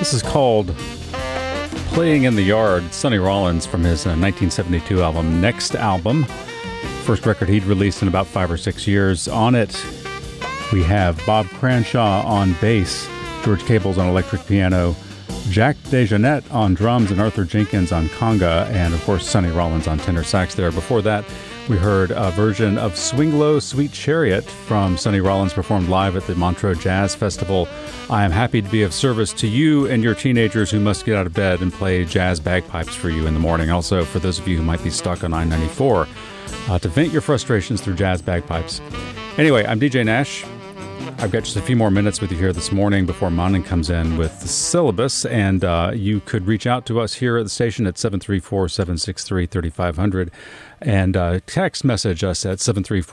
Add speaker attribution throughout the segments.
Speaker 1: This is called Playing in the Yard. Sonny Rollins from his 1972 album, Next Album. First record he'd released in about 5 or 6 years. On it, we have Bob Cranshaw on bass, George Cables on electric piano, Jack DeJohnette on drums, and Arthur Jenkins on conga, and of course Sonny Rollins on tenor sax there. Before that, we heard a version of Swing Low, Sweet Chariot from Sonny Rollins, performed live at the Montreux Jazz Festival. I am happy to be of service to you and your teenagers who must get out of bed and play jazz bagpipes for you in the morning. Also, for those of you who might be stuck on I-94, to vent your frustrations through jazz bagpipes. Anyway, I'm DJ Nash. I've got just a few more minutes with you here this morning before Manan comes in with the syllabus, and you could reach out to us here at the station at 734-763-3500 and text message us at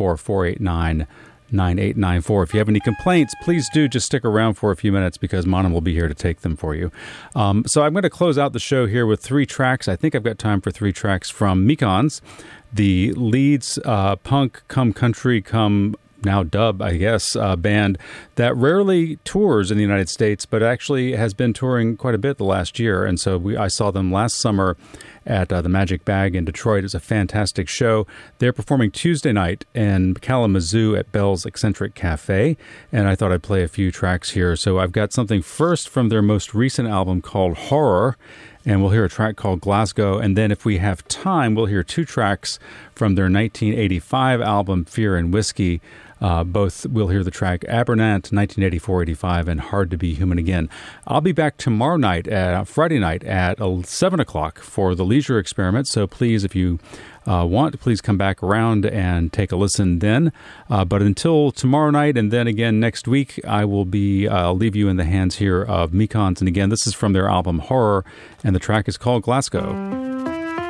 Speaker 1: 734-489-9894. If you have any complaints, please do just stick around for a few minutes because Manan will be here to take them for you. So I'm going to close out the show here with 3 tracks. I think I've got time for 3 tracks from Mekons, the Leeds punk, come country, come now dub, I guess, band that rarely tours in the United States, but actually has been touring quite a bit the last year. And so I saw them last summer at the Magic Bag in Detroit. It's a fantastic show. They're performing Tuesday night in Kalamazoo at Bell's Eccentric Cafe, and I thought I'd play a few tracks here. So I've got something first from their most recent album called Horror, and we'll hear a track called Glasgow, and then if we have time, we'll hear 2 tracks from their 1985 album Fear and Whiskey. Both we'll hear the track Abernant, 1984-85, and Hard to Be Human Again. I'll be back tomorrow night, Friday night at 7 o'clock for the Leisure Experiment, so please, if you want, please come back around and take a listen then. But until tomorrow night and then again next week, I'll leave you in the hands here of Mekons. And again, this is from their album Horror, and the track is called Glasgow.